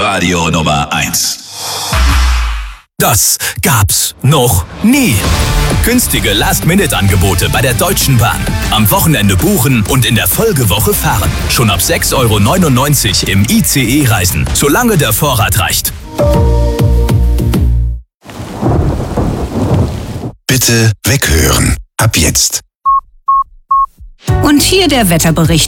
Hitradio Nummer 1. Das gab's noch nie. Günstige Last-Minute-Angebote bei der Deutschen Bahn. Am Wochenende buchen und in der Folgewoche fahren. Schon ab 6,99 € im ICE reisen, solange der Vorrat reicht. Bitte weghören. Ab jetzt. Und hier der Wetterbericht